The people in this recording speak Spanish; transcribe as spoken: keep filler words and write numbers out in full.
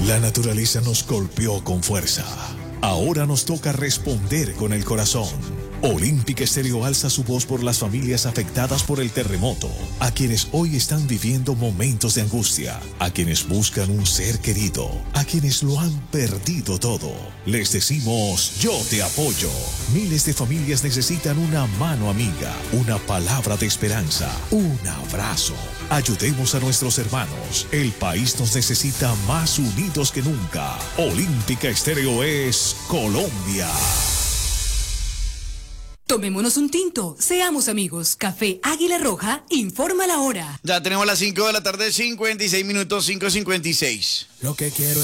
La naturaleza nos golpeó con fuerza. Ahora nos toca responder con el corazón. Olímpica Estéreo alza su voz por las familias afectadas por el terremoto, a quienes hoy están viviendo momentos de angustia, a quienes buscan un ser querido, a quienes lo han perdido todo. Les decimos, yo te apoyo. Miles de familias necesitan una mano amiga, una palabra de esperanza, un abrazo. Ayudemos a nuestros hermanos. El país nos necesita más unidos que nunca. Olímpica Estéreo es Colombia. Tomémonos un tinto, seamos amigos. Café Águila Roja, informa la hora. Ya tenemos las cinco de la tarde, cincuenta y seis minutos, cinco cincuenta y seis. Lo que quiero